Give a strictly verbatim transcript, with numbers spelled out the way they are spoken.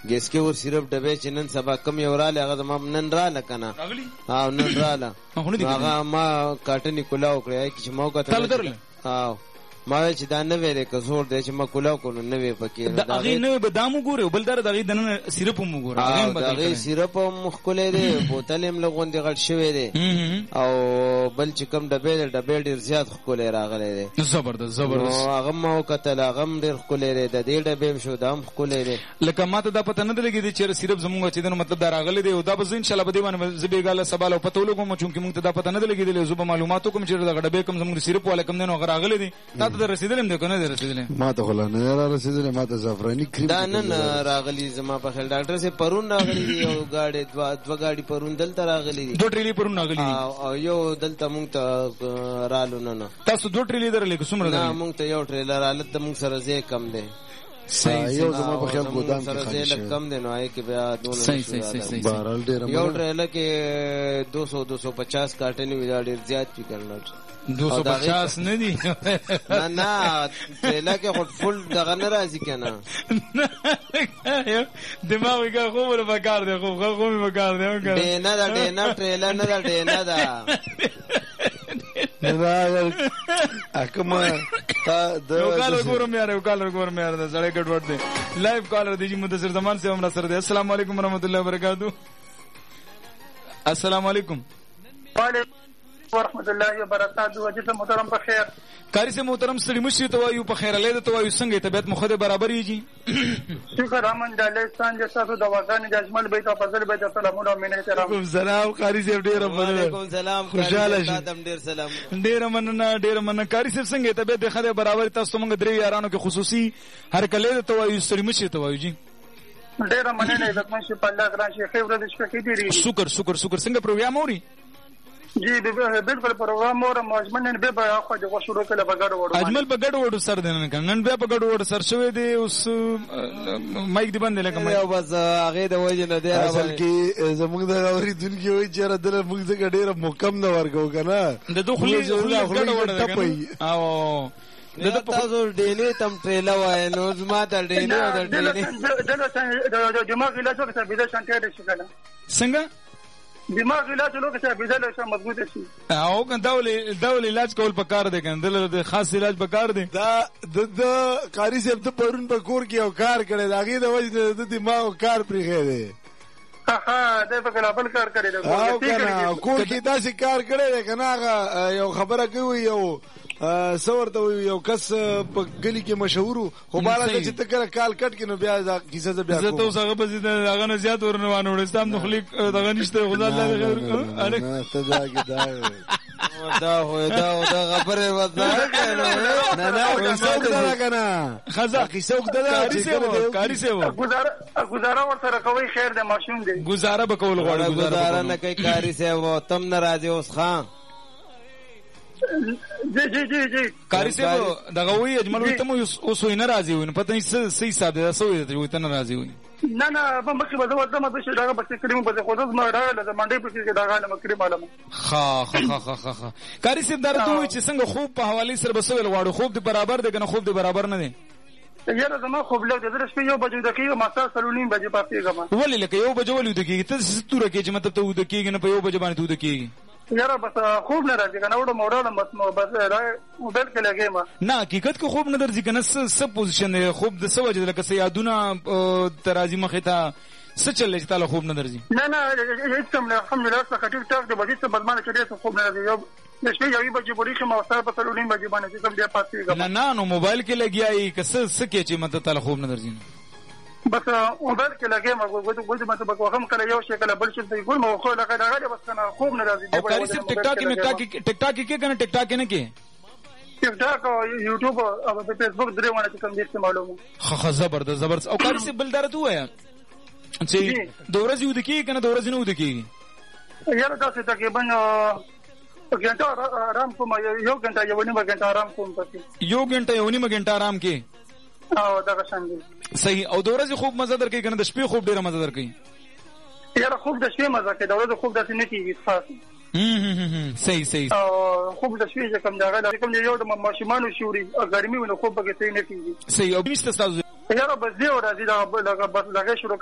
ګیس کې ور صرف ډبې چې نن سبا کم یو رااله هغه زما نن رااله کنه ها نن رااله هغه ما کاټنی کولاو کړی چې ما وکړه ها ما چې دا نه ویلې که زور دی چې ما کولاو کو نه وی پکې دا هغه نه به دامو ګوره بل در دغه دنه سیرپ مو ګوره هغه سیرپ مخکله دی بوتل هم لغون دی غټ شوی دی او بل چې کم ډبې ډبې ډیر زیات خکولې راغلي دی زبردست زبردست هغه ما وکتل هغه ډیر خکولې دی د دې ډبې شو دام خکولې دی لکه ماته دا پته نه لګی دی چې سیرپ زمونږ چې دنه مطلب دا راغلي دی او دا به ان شاء الله به دی باندې زبېګاله سباله پته ولګم چې موږ ته دا پته نه لګی دی زو به معلوماتو کوم چې دا ډبې کم زمونږ سیرپ ولا کم نه راغلي دی تا ته رسیدلم دی کنه رسیدلې ما ته خلا نه را رسیدلې ما ته زعفرانی کریم دا نن راغلی زما په خل ډاکټر سي پرون راغلی دی او گاډي دوا دوا گاډي پرون دلته راغلی دی دوه ټریلی پرون راغلی او یو دلته مونږ ته رالو نه نه تاسو دوه ټریلی درلې کومره نه مونږ ته یو ټریلر حالت مونږ سره زی کم دی صحیح یو زما په خیال ګودام کې خالي شه کم دی نو آی کې بیا دونه صحیح صحیح صحیح بهرال ډیر یو ټریلر کې دو سو دو سو پچاس کارټن وی دا ډیر زیات پی کړل دو سو پچاس نه دي نه نه ټریلر کې خود فل دغه نه راځي کنه دماغ کې خو ور بکار دی خو خو می بکار دی نه دا ډینا ټریلر نه دا ډینا دا نه اکما تا د یو کال ګورم یار یو کال ګورم یار دا سړی ګډ وډ دی لایو کالر دی مدثر زمان سے عمر سره دی السلام علیکم ورحمۃ اللہ وبرکاتہ السلام علیکم وعلیکم ورحمۃ اللہ وبرکاتہ وجه محترم په خیر کاری سے محترم سړي مشي ته وایو په خیر له ته وایو څنګه طبيعت مخه برابر یږي شکر امن دالستان جساسو دواګان د اجمل بیت او فضل بیت سلامونه او مننه احترام کوم سلام قاری صاحب ډیر مننه وعلیکم سلام خوشاله شه ډیر سلام ډیر مننه ډیر مننه کاری صاحب څنګه طبيعت خره برابر تاسو موږ درې یارانو کې خصوصي هر کله ته وایو سړي مشي ته وایو جی ډیر مننه د منشي په الله ګران شي خیر ورځ شپه کې دی شکر شکر شکر څنګه پروګرام اوري جی بالکل پروګرام اور مجمن به به خو د شروع کله بغړ وړو اجمل بغړ وړو سر دنن کنن به بغړ وړو سر شوی دی اوس مایک دی باندې لکه یو بس هغه د وجه نه دی اصل کې زموږ د اوري دونکو وي چې را دل موږ څنګه ډیر محکم نه ورګو کنه د دوه خلی غړ وړو او د تاسو ډیلی تم ټریلا وای نو زما ته ډیلی او د ډیلی د دماغ علاج وکړه بده شانته دي شګنه څنګه دماغ علاج وکړه بده له مضبوط شي او کنه دولي دولي علاج کول پکار دی کنه د خاص علاج پکار دی دا د قاری صاحب ته پرون په کور کې یو کار کړی دا غي د وجه د دماغ کار پرې دی ها دا په خپل کار کړی دا کور کې داسې کار کړی کنه یو خبره کوي یو سورته یو کس په گلی کې مشهور خو بالا چې تکره کال کټ کې نو بیا دا کیسه ز بیا زه ته څنګه په دې هغه نه زیات ورنوانه وړستم نو خلیق دغه نشته خدای الله خیر نه ته دا کې دا دا هو دا دا خبره وځه نه نه څوک دا کنه خزا کیسه وکړه کاری سه کاری سه گزاره گزاره ورته کوي خیر د ماشوم دی گزاره بکول غواړي گزاره نه کوي کاری سه و تم ناراضي اوس خان جی جی جی جی کاری صاحب دغه وی اجمل وي ته مو اوس وینه راځي وینه پته نه صحیح حساب ده سوې ته وي ته راځي وینه نه نه په مخکې به زه ورته مې دغه بچی کریم په خود ما راغله د منډي په کې دغه نه کریم علم خا خا خا خا خا کاری صاحب درته وي چې څنګه خوب په حواله سره بسول واړو خوب دې برابر دی کنه خوب دې برابر نه دی یاره زما خوب له درس په یو بجو دقیقه ما تاسو سلونیم بجې پاتېګم ولې لکه یو بجو ولې دقیقه ته ستوره کې چې مطلب ته ود کېږي نه په یو بجې باندې ود کېږي یاره بس خوب نه راځي کنه وړو موډل بس نو بس موبایل کې لګې ما نه حقیقت کې خوب نه درځي کنه څه پوزیشن خوب د څه وجه لکه څه یادونه ترازی مخه ته څه چلې چې تعالی خوب نه درځي نه نه هیڅ کوم نه الحمدلله څه ټیک ټاک دی بجې څه بدمانه کړي څه خوب نه راځي یو نشي یوې بجې پوری کوم اوسه په سلونیم بجې باندې کوم بیا پاتېږم نه نه نو موبایل کې لګیای کس څه کې چې مته تعالی خوب نه درځي بس موبایل کې لګې ما ګوتو ګوتو مته بکوخم کله یو شي کله بل شي دی ګور مو خو لګا دغه بس کنه خوب نه راځي او کاری صرف ټیک ټاک کې ټاک ټیک ټاک کې کنه ټیک ټاک نه کې ټیک ټاک او یوټیوب او په فیسبوک درې ونه چې کوم دې معلومه خه خه زبردست زبردست او کاری صرف بل درته وایا چې د ورځې ود کې کنه د ورځې نه ود کې یاره تاسو تقریبا غنټه آرام کوم یو غنټه یو نیمه غنټه آرام کوم پاتې یو غنټه یو نیمه غنټه آرام کې او دا څنګه صحیح او د ورځې خوب مزه درکې کنه د شپې خوب ډیره مزه درکې یاره خوب د شپې مزه کې د ورځې خوب داسې نه کیږي خاص هم صحیح صحیح او خوب د شپې کوم دا کوم یو د ماشومان شوري ګرمي ونه خوب کې څه نه کیږي صحیح او بيست تاسو یاره بس دی ورځي دا بس لګه شروع